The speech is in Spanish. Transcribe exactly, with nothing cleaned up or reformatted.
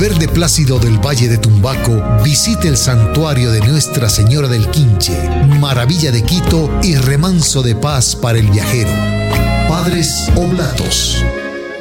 verde plácido del Valle de Tumbaco, visite el santuario de Nuestra Señora del Quinche, maravilla de Quito y remanso de paz para el viajero. Padres Oblatos.